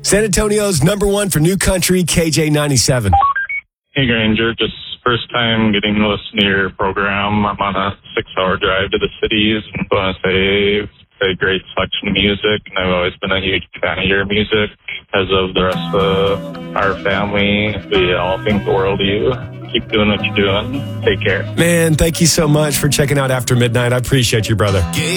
San Antonio's number one for new country, KJ97. Hey, Granger. Just first time getting to listen to your program. I'm on a 6-hour drive to the cities and want to say a great selection of music. And I've always been a huge fan of your music. As of the rest of our family, we all think the world of you. Keep doing what you're doing. Take care. Man, thank you so much for checking out After Midnight. I appreciate you, brother.